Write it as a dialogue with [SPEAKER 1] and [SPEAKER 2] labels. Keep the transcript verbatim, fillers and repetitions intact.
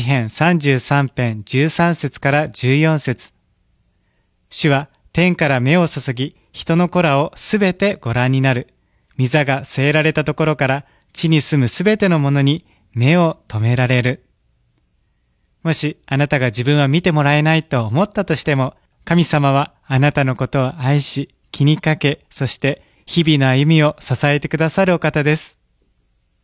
[SPEAKER 1] 編さんじゅうさん編じゅうさん節からじゅうよん節。主は天から目を注ぎ、人の子らをすべてご覧になる。御座が据えられたところから地に住むすべてのものに目を留められる。もしあなたが自分は見てもらえないと思ったとしても、神様はあなたのことを愛し、気にかけ、そして日々の歩みを支えてくださるお方です。